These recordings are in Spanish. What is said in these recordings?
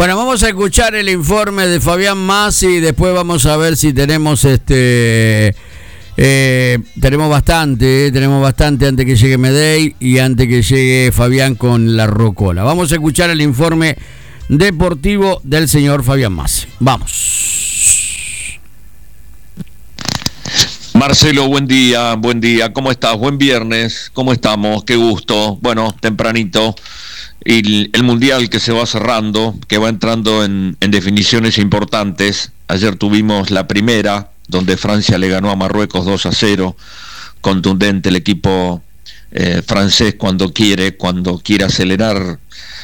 Bueno, vamos a escuchar el informe de Fabián Massi y después vamos a ver si tenemos tenemos bastante antes que llegue Medey y antes que llegue Fabián con la rocola. Vamos a escuchar el informe deportivo del señor Fabián Massi. Vamos. Marcelo, buen día, ¿cómo estás? Buen viernes, ¿cómo estamos? Qué gusto. Bueno, tempranito. Y el Mundial que se va cerrando, que va entrando en definiciones importantes. Ayer tuvimos la primera, donde Francia le ganó a Marruecos 2-0, contundente el equipo francés cuando quiere acelerar,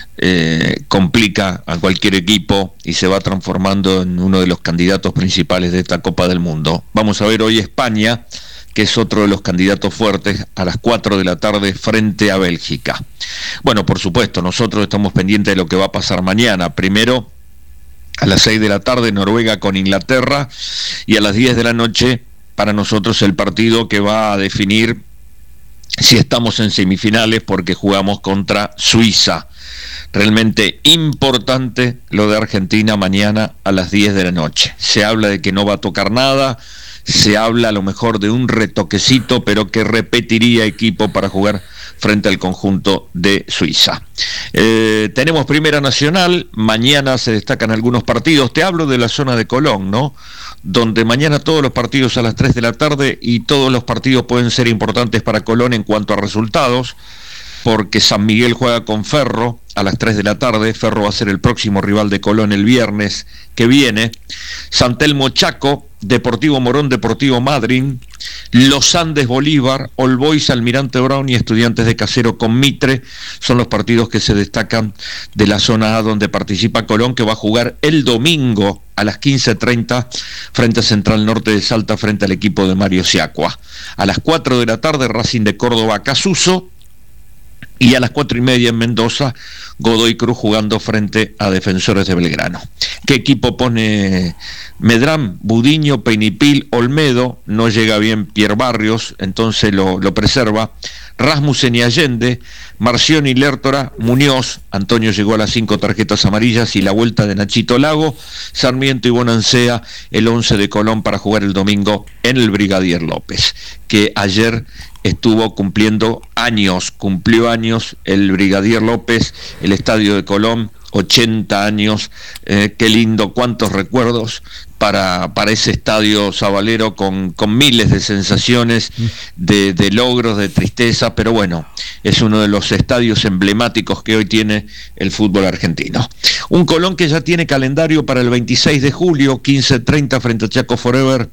complica a cualquier equipo y se va transformando en uno de los candidatos principales de esta Copa del Mundo. Vamos a ver hoy España, que es otro de los candidatos fuertes, a las 4 de la tarde frente a Bélgica. Bueno, por supuesto, nosotros estamos pendientes de lo que va a pasar mañana. Primero, a las 6 de la tarde, Noruega con Inglaterra, y a las 10 de la noche, para nosotros el partido que va a definir si estamos en semifinales, porque jugamos contra Suiza. Realmente importante lo de Argentina mañana a las 10 de la noche. Se habla de que no va a tocar nada, se habla a lo mejor de un retoquecito, pero que repetiría equipo para jugar frente al conjunto de Suiza. Tenemos Primera Nacional, mañana se destacan algunos partidos. Te hablo de la zona de Colón, ¿no? Donde mañana todos los partidos a las 3 de la tarde, y todos los partidos pueden ser importantes para Colón en cuanto a resultados, porque San Miguel juega con Ferro a las 3 de la tarde. Ferro va a ser el próximo rival de Colón el viernes que viene. San Telmo Chaco, Deportivo Morón, Deportivo Madryn, Los Andes Bolívar, All Boys Almirante Brown y Estudiantes de Casero con Mitre. Son los partidos que se destacan de la zona A, donde participa Colón, que va a jugar el domingo a las 15:30 frente a Central Norte de Salta, frente al equipo de Mario Siacua. A las 4 de la tarde, Racing de Córdoba Casuso. Y a las 4:30 en Mendoza, Godoy Cruz jugando frente a Defensores de Belgrano. ¿Qué equipo pone Medrán? Budiño, Peinipil, Olmedo. No llega bien Pierre Barrios, entonces lo preserva. Rasmussen y Allende, Marción y Lertora, Muñoz. Antonio llegó a las 5 tarjetas amarillas y la vuelta de Nachito Lago. Sarmiento y Bonancea, el 11 de Colón para jugar el domingo en el Brigadier López, que ayer cumplió años el Brigadier López, el estadio de Colón, 80 años, qué lindo, cuántos recuerdos para ese estadio sabalero con miles de sensaciones, de logros, de tristeza, pero bueno, es uno de los estadios emblemáticos que hoy tiene el fútbol argentino. Un Colón que ya tiene calendario para el 26 de julio, 15:30 frente a Chaco Forever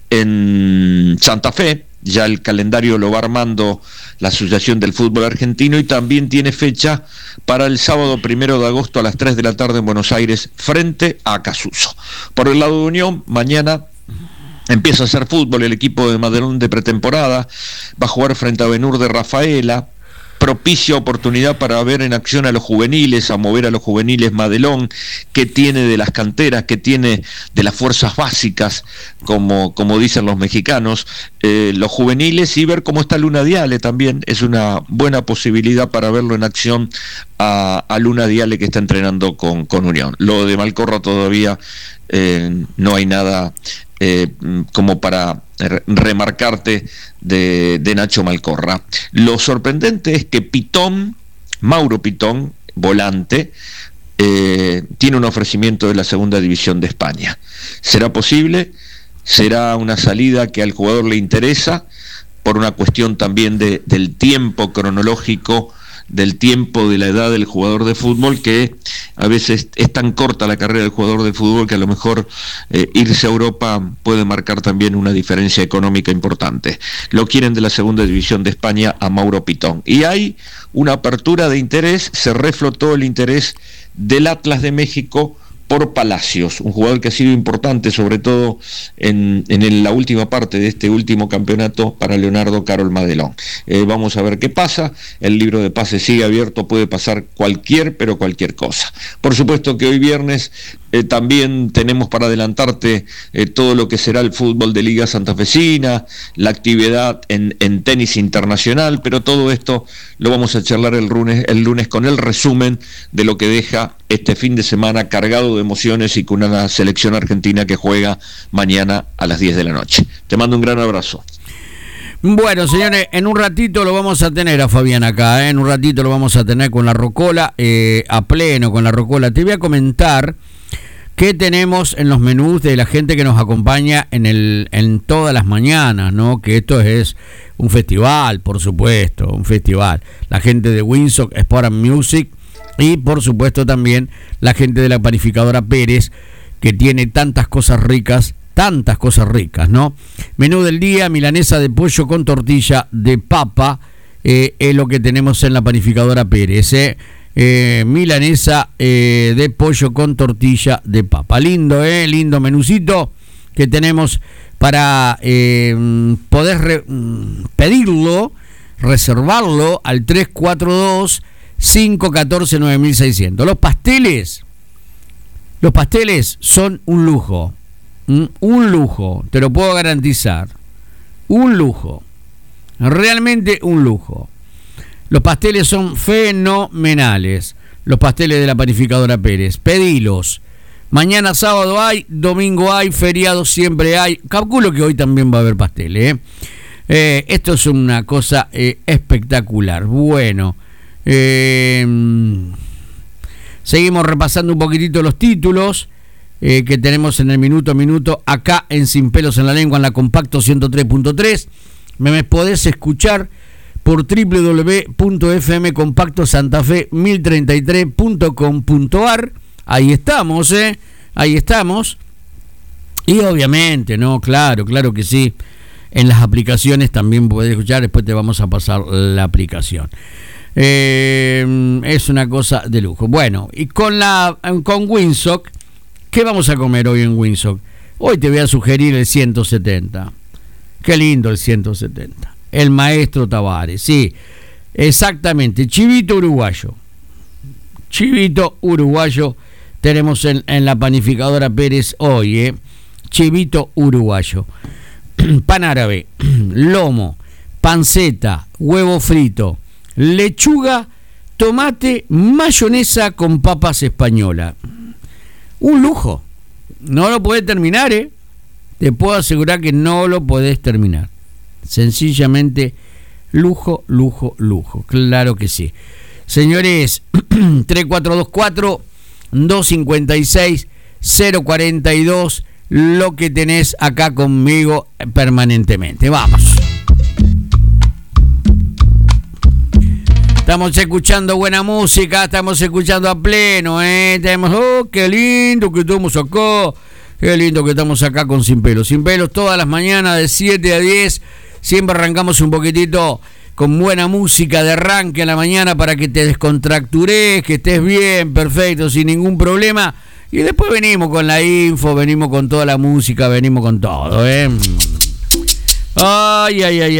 en Santa Fe. Ya el calendario lo va armando la Asociación del Fútbol Argentino, y también tiene fecha para el sábado 1 de agosto a las 3 de la tarde en Buenos Aires frente a Casuso. Por el lado de Unión, mañana empieza a hacer fútbol el equipo de Madelón de pretemporada, va a jugar frente a Benur de Rafaela. Propicia oportunidad para ver en acción a los juveniles, a mover a los juveniles Madelón, que tiene de las canteras, que tiene de las fuerzas básicas, como dicen los mexicanos, los juveniles, y ver cómo está Luna Diale también. Es una buena posibilidad para verlo en acción a Luna Diale, que está entrenando con Unión. Lo de Malcorra todavía no hay nada como para remarcarte de Nacho Malcorra. Lo sorprendente es que Mauro Pitón, volante, tiene un ofrecimiento de la segunda división de España. ¿Será posible? ¿Será una salida que al jugador le interesa? Por una cuestión también del tiempo cronológico, del tiempo de la edad del jugador de fútbol, que a veces es tan corta la carrera del jugador de fútbol que a lo mejor irse a Europa puede marcar también una diferencia económica importante. Lo quieren de la segunda división de España a Mauro Pitón. Y hay una apertura de interés, se reflotó el interés del Atlas de México por Palacios, un jugador que ha sido importante, sobre todo en la última parte de este último campeonato para Leonardo Carol Madelón. Vamos a ver qué pasa. El libro de pases sigue abierto, puede pasar cualquier cosa. Por supuesto que hoy viernes también tenemos para adelantarte todo lo que será el fútbol de Liga Santafesina, la actividad en tenis internacional, pero todo esto lo vamos a charlar el lunes con el resumen de lo que deja este fin de semana cargado de emociones y con una selección argentina que juega mañana a las 10 de la noche. Te mando un gran abrazo. Bueno, señores, en un ratito lo vamos a tener a Fabián acá, en un ratito lo vamos a tener con la Rocola, a pleno con la Rocola. Te voy a comentar qué tenemos en los menús de la gente que nos acompaña en todas las mañanas, ¿no? Que esto es un festival, por supuesto, un festival. La gente de Winsock Sport and Music y, por supuesto, también la gente de la panificadora Pérez, que tiene tantas cosas ricas, ¿no? Menú del día: milanesa de pollo con tortilla de papa, es lo que tenemos en la panificadora Pérez, milanesa de pollo con tortilla de papa. Lindo, lindo menucito que tenemos para poder pedirlo, reservarlo al 342-514-9600. Los pasteles son un lujo, te lo puedo garantizar, un lujo, realmente un lujo. Los pasteles son fenomenales, los pasteles de la panificadora Pérez. Pedilos. Mañana sábado hay, domingo hay, feriado siempre hay. Calculo que hoy también va a haber pasteles, esto es una cosa espectacular. Bueno, seguimos repasando un poquitito los títulos que tenemos en el minuto a minuto acá en Sin Pelos en la Lengua, en la Compacto 103.3. Me podés escuchar por www.fmcompactosantafe1033.com.ar. Ahí estamos, ahí estamos. Y obviamente, ¿no? Claro que sí. En las aplicaciones también podés escuchar, después te vamos a pasar la aplicación. Es una cosa de lujo. Bueno, y con Winsock, ¿qué vamos a comer hoy en Winsock? Hoy te voy a sugerir el 170. Qué lindo el 170. El maestro Tavares, sí, exactamente. Chivito uruguayo tenemos en la panificadora Pérez hoy, chivito uruguayo. Pan árabe, lomo, panceta, huevo frito, lechuga, tomate, mayonesa con papas españolas. Un lujo. No lo podés terminar, Te puedo asegurar que no lo podés terminar. Sencillamente lujo. Claro que sí. Señores, 3424-256-042, lo que tenés acá conmigo permanentemente. Vamos. Estamos escuchando buena música, estamos escuchando a pleno, Tenemos, qué lindo que estamos acá, qué lindo que estamos acá con Sin Pelos. Sin Pelos todas las mañanas de 7 a 10, siempre arrancamos un poquitito con buena música de arranque a la mañana para que te descontractures, que estés bien, perfecto, sin ningún problema. Y después venimos con la info, venimos con toda la música, venimos con todo, Ay.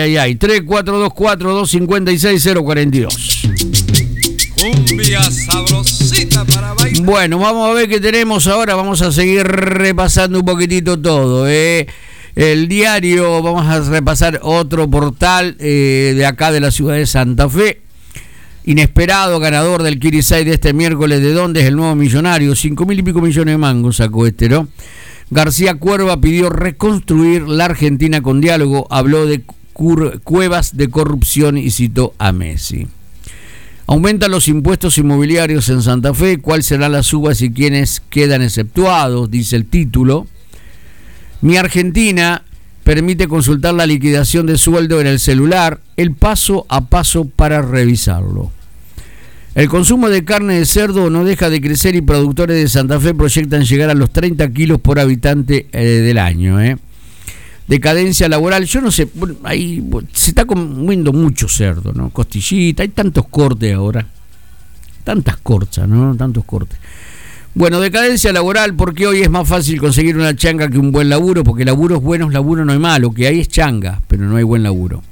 3424-256-042. Cumbia sabrosita para bailar. Bueno, vamos a ver qué tenemos ahora. Vamos a seguir repasando un poquitito todo, El diario, vamos a repasar otro portal de acá de la ciudad de Santa Fe. Inesperado ganador del Kirisay de este miércoles. ¿De dónde es el nuevo millonario? 5.000 y pico millones de mangos sacó ¿no? García Cuerva pidió reconstruir la Argentina con diálogo. Habló de cuevas de corrupción y citó a Messi. Aumentan los impuestos inmobiliarios en Santa Fe. ¿Cuál será la suba y quiénes quedan exceptuados? Dice el título. Mi Argentina permite consultar la liquidación de sueldo en el celular, el paso a paso para revisarlo. El consumo de carne de cerdo no deja de crecer y productores de Santa Fe proyectan llegar a los 30 kilos por habitante del año. Decadencia laboral, yo no sé, ahí se está comiendo mucho cerdo, ¿no? Costillita, hay tantos cortes ahora, tantas corchas, ¿no? Tantos cortes. Bueno, decadencia laboral porque hoy es más fácil conseguir una changa que un buen laburo, porque laburos buenos, laburo no hay malo, que hay es changa, pero no hay buen laburo.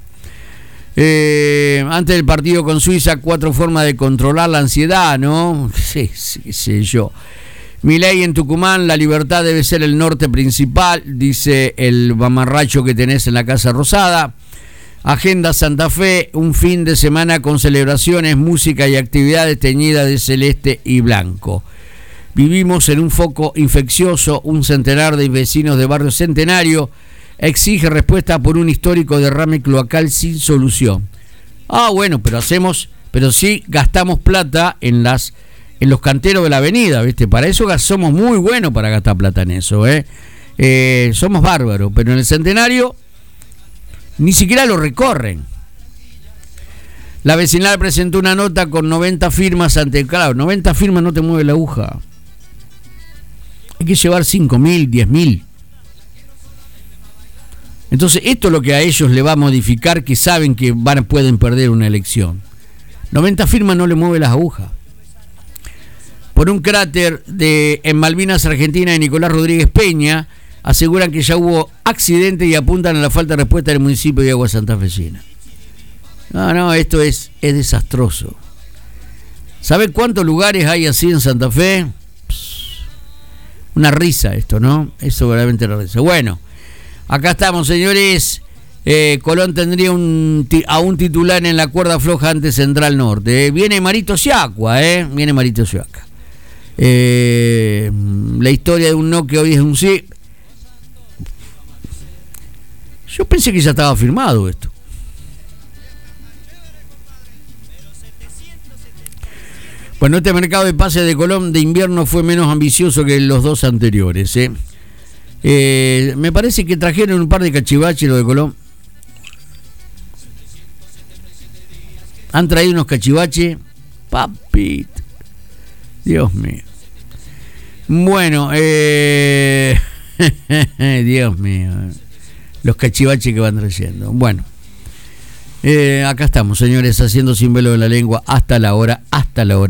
Antes del partido con Suiza, 4 formas de controlar la ansiedad, ¿no? Sí, yo. Milei en Tucumán, la libertad debe ser el norte principal, dice el mamarracho que tenés en la Casa Rosada. Agenda Santa Fe, un fin de semana con celebraciones, música y actividades teñidas de celeste y blanco. Vivimos en un foco infeccioso, un centenar de vecinos de Barrio Centenario exige respuesta por un histórico derrame cloacal sin solución. Bueno, pero sí gastamos plata en los canteros de la avenida, ¿viste? Para eso somos muy buenos para gastar plata en eso, somos bárbaros, pero en el Centenario ni siquiera lo recorren. La vecinal presentó una nota con 90 firmas ante... Claro, 90 firmas no te mueve la aguja. Hay que llevar 5.000, 10.000. Entonces, esto es lo que a ellos le va a modificar, que saben que pueden perder una elección. 90 firmas no le mueve las agujas. Por un cráter en Malvinas, Argentina, de Nicolás Rodríguez Peña, aseguran que ya hubo accidente y apuntan a la falta de respuesta del municipio de Agua Santafesina. No, esto es desastroso. ¿Sabe cuántos lugares hay así en Santa Fe? Una risa esto, ¿no? Eso verdaderamente una risa. Bueno, acá estamos, señores. Colón tendría a un titular en la cuerda floja ante Central Norte. Viene Marito Siacua, Viene Marito Siacua. La historia de un no que hoy es un sí. Yo pensé que ya estaba firmado esto. Bueno, este mercado de pases de Colón de invierno fue menos ambicioso que los dos anteriores. Me parece que trajeron un par de cachivaches los de Colón. Han traído unos cachivaches. Papito. Dios mío. Bueno, Dios mío. Los cachivaches que van trayendo. Bueno, acá estamos, señores, haciendo sin velo de la lengua hasta la hora